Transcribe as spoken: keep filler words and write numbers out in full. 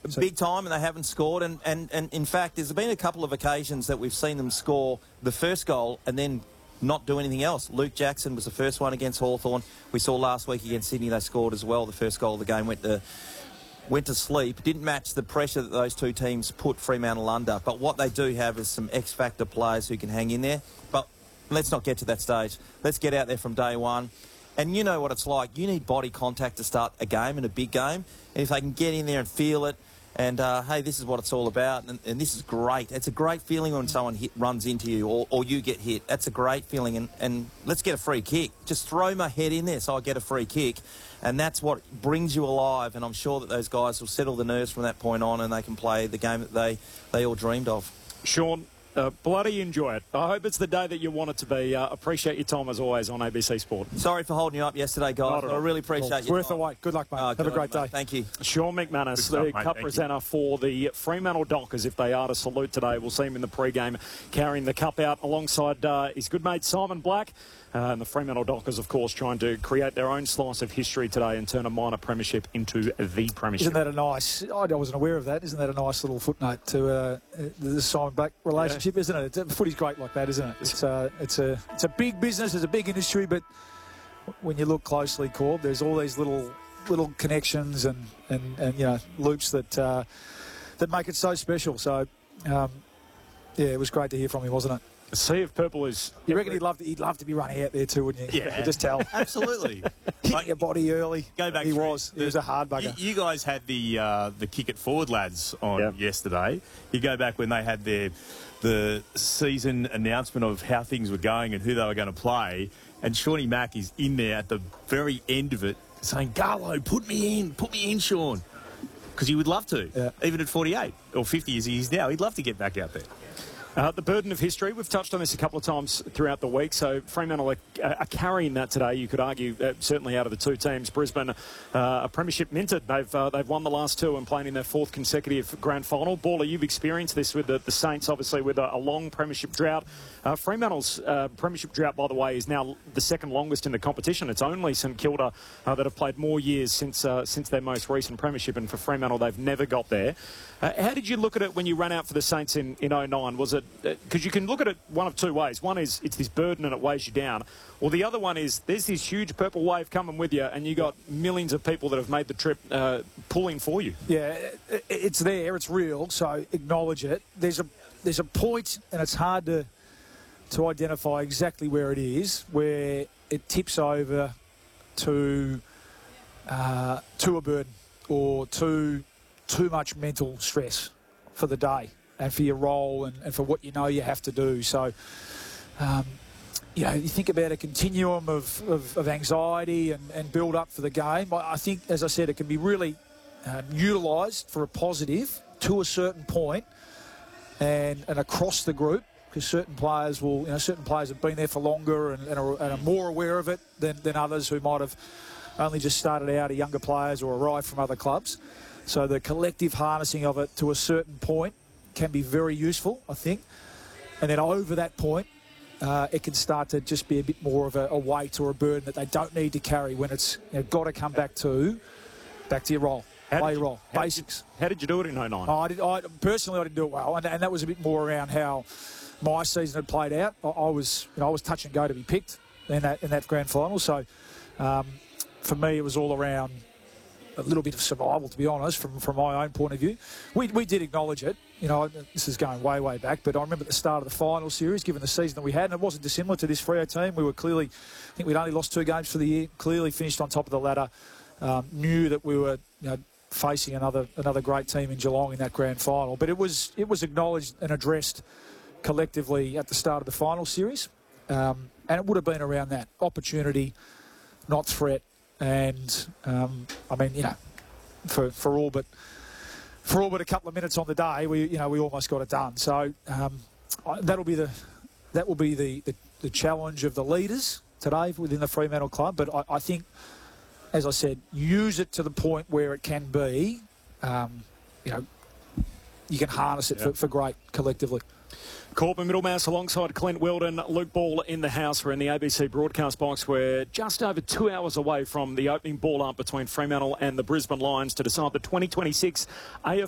So, big time, and they haven't scored. And, and, and in fact, there's been a couple of occasions that we've seen them score the first goal and then not do anything else. Luke Jackson was the first one against Hawthorn. We saw last week against Sydney they scored as well. The first goal of the game went to went to sleep. Didn't match the pressure that those two teams put Fremantle under. But what they do have is some X-factor players who can hang in there. But let's not get to that stage. Let's get out there from day one. And you know what it's like. You need body contact to start a game and a big game. And if they can get in there and feel it, and, uh, hey, this is what it's all about, and, and this is great. It's a great feeling when someone hit, runs into you or, or you get hit. That's a great feeling, and, and let's get a free kick. Just throw my head in there so I get a free kick, and that's what brings you alive, and I'm sure that those guys will settle the nerves from that point on and they can play the game that they, they all dreamed of. Sean, Uh, bloody enjoy it. I hope it's the day that you want it to be. Uh, appreciate your time as always on A B C Sport. Sorry for holding you up yesterday, guys. I really appreciate well, it's your worth time. the wait. Good luck, mate. Oh, Have good a great luck, day. mate. Thank you. Sean McManus, stuff, the mate. cup Thank presenter you. for the Fremantle Dockers. If they are to salute today, we'll see him in the pre-game carrying the cup out alongside uh, his good mate Simon Black. Uh, and the Fremantle Dockers, of course, trying to create their own slice of history today and turn a minor premiership into the premiership. Isn't that a nice... I wasn't aware of that. Isn't that a nice little footnote to uh, the Simon Black relationship, yeah. isn't it? It's, footy's great like that, isn't it? It's, uh, it's, a, it's a big business, it's a big industry, but when you look closely, Corb, there's all these little little connections and, and, and you know, loops that, uh, that make it so special. So, um, yeah, it was great to hear from him, wasn't it? A sea of purple is... You reckon he'd love to, he'd love to be running out there too, wouldn't you? Yeah. You could just tell. Absolutely. Hitting Like, your body early. Go back. He through was. the- he was a hard bugger. You, you guys had the uh, the kick it forward lads on Yep. yesterday. You go back when they had their the season announcement of how things were going and who they were going to play, and Shawnee Mack is in there at the very end of it saying, "Garlo, put me in, put me in, Sean," because he would love to, Yeah. even at forty-eight or fifty as he is now. He'd love to get back out there. Uh, the burden of history, we've touched on this a couple of times throughout the week, so Fremantle are, are carrying that today, you could argue, uh, certainly out of the two teams. Brisbane, uh, a premiership minted. They've uh, they've won the last two and playing in their fourth consecutive grand final. Baller, you've experienced this with the, the Saints, obviously, with a, a long premiership drought. Uh, Fremantle's uh, premiership drought, by the way, is now the second longest in the competition. It's only St Kilda uh, that have played more years since uh, since their most recent premiership, and for Fremantle, they've never got there. Uh, how did you look at it when you ran out for the Saints in, in oh nine? Was it... Because uh, you can look at it one of two ways. One is it's this burden and it weighs you down. Or the other one is there's this huge purple wave coming with you and you got millions of people that have made the trip uh, pulling for you. Yeah, it, it's there, it's real, so acknowledge it. There's a there's a point, and it's hard to to identify exactly where it is, where it tips over to uh, to a burden or to too much mental stress for the day and for your role and, and for what you know you have to do. So, um, you know, you think about a continuum of, of, of anxiety and, and build up for the game. I, I think, as I said, it can be really um, utilised for a positive to a certain point and, and across the group, because certain players will, you know, certain players have been there for longer and, and, are, and are more aware of it than, than others who might have only just started out, or younger players or arrived from other clubs. So the collective harnessing of it to a certain point can be very useful, I think. And then over that point, uh, it can start to just be a bit more of a, a weight or a burden that they don't need to carry when it's, you know, got to come back to back to your role, How play did your you- role, how did basics. you- How did you do it in oh nine? Oh, I did, I, personally, I didn't do it well, and, and that was a bit more around how my season had played out. I, I was, you know, I was touch and go to be picked in that in that grand final. So um, for me, it was all around a little bit of survival, to be honest, from, from my own point of view. We, we did acknowledge it. You know, this is going way, way back, but I remember at the start of the final series, given the season that we had, and it wasn't dissimilar to this Freo team, we were clearly, I think we'd only lost two games for the year, clearly finished on top of the ladder, um, knew that we were, you know, facing another another great team in Geelong in that grand final. But it was it was acknowledged and addressed collectively at the start of the final series, um, and it would have been around that opportunity, not threat. And um, I mean, you know, for for all but for all but a couple of minutes on the day, we you know we almost got it done. So um, that'll be the that will be the, the the challenge of the leaders today within the Fremantle club. But I, I think, as I said, use it to the point where it can be, um, you know, you can harness it yeah. for, for great collectively. Corbin Middlemouse alongside Clint Weldon, Luke Ball in the house. We're in the A B C broadcast box. We're just over two hours away from the opening ball up between Fremantle and the Brisbane Lions to decide the twenty twenty-six A F